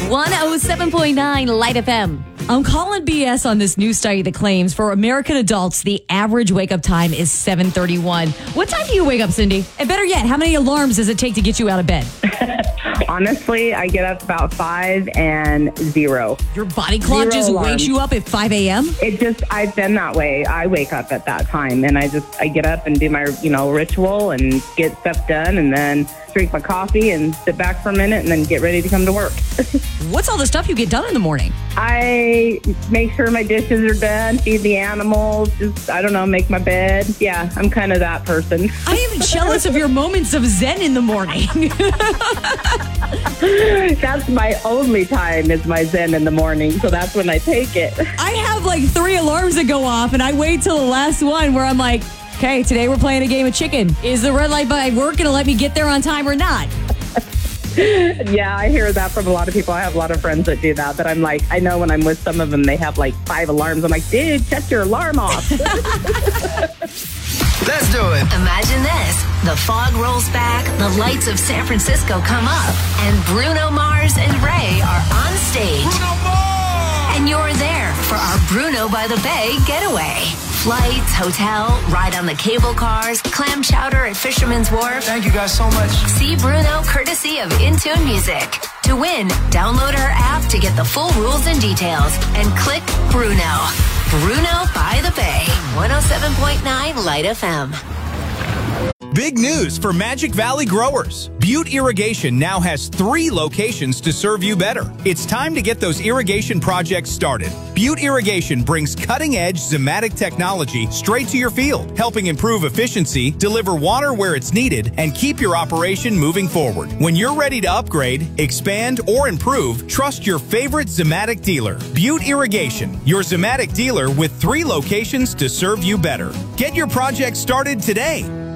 107.9 Light FM. I'm calling BS on this new study that claims for American adults, the average wake-up time is 7:31. What time do you wake up, Cindy? And better yet, how many alarms does it take to get you out of bed? Honestly, I get up about 5 and 0. Your body clock just wakes you up at 5 a.m.? I've been that way. I wake up at that time and I get up and do my, ritual and get stuff done and then drink my coffee and sit back for a minute and then get ready to come to work. What's all the stuff you get done in the morning? I make sure my dishes are done, feed the animals, make my bed. Yeah, I'm kind of that person. I am jealous of your moments of zen in the morning. That's my only time is my zen in the morning, so that's when I take it. I have like 3 alarms that go off, and I wait till the last one where I'm like, okay, today we're playing a game of chicken. Is the red light by work going to let me get there on time or not? Yeah, I hear that from a lot of people. I have a lot of friends that do that, but I'm like, I know when I'm with some of them, they have like 5 alarms. I'm like, dude, shut your alarm off. Let's do it. Imagine this. The fog rolls back, the lights of San Francisco come up, and Bruno Mars and Ray are on stage. Bruno Mars! And you're there for our Bruno by the Bay getaway. Flights, hotel, ride on the cable cars, clam chowder at Fisherman's Wharf. Thank you guys so much. See Bruno courtesy of Intune Music. To win, download our app to get the full rules and details and click Bruno. Bruno by the Bay. 107.9 Light FM. Big news for Magic Valley growers. Butte Irrigation now has 3 locations to serve you better. It's time to get those irrigation projects started. Butte Irrigation brings cutting-edge Zematic technology straight to your field, helping improve efficiency, deliver water where it's needed, and keep your operation moving forward. When you're ready to upgrade, expand, or improve, trust your favorite Zematic dealer. Butte Irrigation, your Zematic dealer with 3 locations to serve you better. Get your project started today.